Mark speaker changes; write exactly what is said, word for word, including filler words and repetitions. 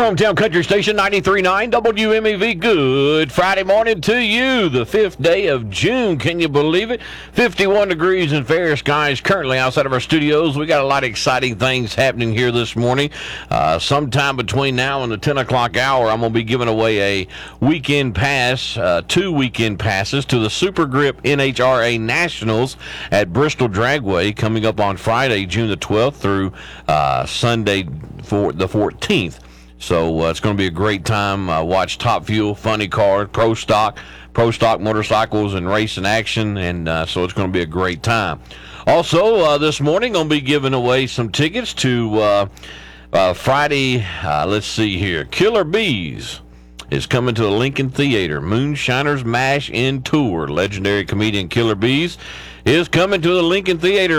Speaker 1: hometown country station, ninety-three point nine W M E V. Good Friday morning to you, the fifth day of June. Can you believe it? fifty-one degrees and fair skies currently outside of our studios. We got a lot of exciting things happening here this morning. Uh, sometime between now and the ten o'clock hour, I'm going to be giving away a weekend pass, uh, two weekend passes to the Super Grip N H R A Nationals at Bristol Dragway coming up on Friday, June the twelfth through uh, Sunday for the fourteenth. So uh, it's going to be a great time. Uh, watch Top Fuel, Funny Car, Pro Stock, Pro Stock Motorcycles, and Race in Action, and uh, so it's going to be a great time. Also, uh, this morning, going to be giving away some tickets to uh, uh, Friday, uh, let's see here, Killer Bees is coming to the Lincoln Theater. Moonshiners Mash In Tour. Legendary comedian Killer Bees is coming to the Lincoln Theater